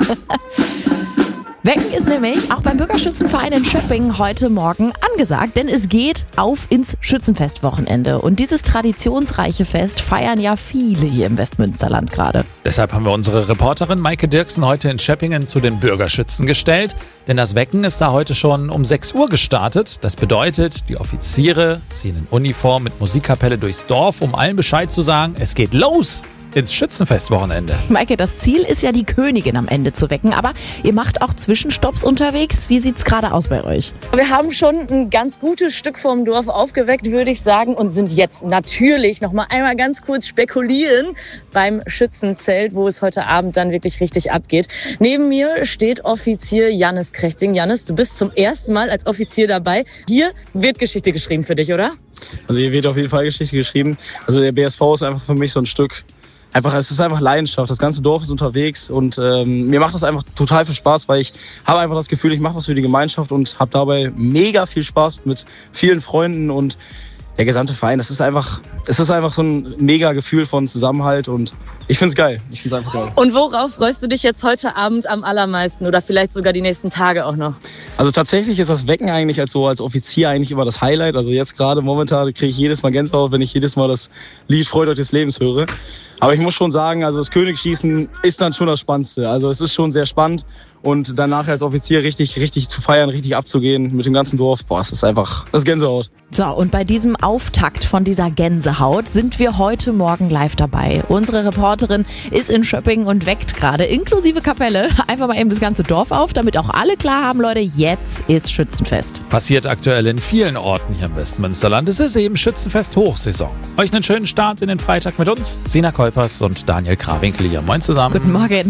Wecken ist nämlich auch beim Bürgerschützenverein in Schöppingen heute Morgen angesagt, denn es geht auf ins Schützenfestwochenende. Und dieses traditionsreiche Fest feiern ja viele hier im Westmünsterland gerade. Deshalb haben wir unsere Reporterin Maike Dirksen heute in Schöppingen zu den Bürgerschützen gestellt. Denn das Wecken ist da heute schon um 6 Uhr gestartet. Das bedeutet, die Offiziere ziehen in Uniform mit Musikkapelle durchs Dorf, um allen Bescheid zu sagen, es geht los ins Schützenfestwochenende. Maike, das Ziel ist ja, die Königin am Ende zu wecken, aber ihr macht auch Zwischenstopps unterwegs. Wie sieht's gerade aus bei euch? Wir haben schon ein ganz gutes Stück vom Dorf aufgeweckt, würde ich sagen, und sind jetzt natürlich noch mal einmal ganz kurz spekulieren beim Schützenzelt, wo es heute Abend dann wirklich richtig abgeht. Neben mir steht Offizier Jannis Krechting. Jannis, du bist zum ersten Mal als Offizier dabei. Hier wird Geschichte geschrieben für dich, oder? Also hier wird auf jeden Fall Geschichte geschrieben. Also der BSV ist einfach für mich so ein Stück. Es ist einfach Leidenschaft. Das ganze Dorf ist unterwegs und mir macht das einfach total viel Spaß, weil ich habe einfach das Gefühl, ich mache was für die Gemeinschaft und habe dabei mega viel Spaß mit vielen Freunden und der gesamte Verein. Es ist einfach so ein mega Gefühl von Zusammenhalt und ich finde es geil. Ich finde es einfach geil. Und worauf freust du dich jetzt heute Abend am allermeisten oder vielleicht sogar die nächsten Tage auch noch? Also tatsächlich ist das Wecken eigentlich als Offizier eigentlich immer das Highlight. Also jetzt gerade momentan kriege ich jedes Mal Gänsehaut, wenn ich jedes Mal das Lied Freut euch des Lebens höre. Aber ich muss schon sagen, also das Königsschießen ist dann schon das Spannendste. Also es ist schon sehr spannend und danach als Offizier richtig zu feiern, richtig abzugehen mit dem ganzen Dorf. Das ist Gänsehaut. So, und bei diesem Auftakt von dieser Gänsehaut sind wir heute Morgen live dabei. Unsere Reporterin ist in Schöppingen und weckt gerade inklusive Kapelle einfach mal eben das ganze Dorf auf, damit auch alle klar haben, Leute, jetzt ist Schützenfest. Passiert aktuell in vielen Orten hier im Westmünsterland. Es ist eben Schützenfest Hochsaison. Euch einen schönen Start in den Freitag mit uns, Sina Kolpers und Daniel Krawinkel hier. Moin zusammen. Guten Morgen.